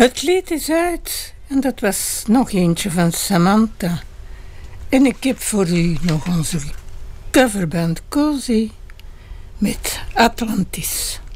Het lied is uit en dat was nog eentje van Samantha. En ik heb voor u nog onze coverband Cozy met Atlantis.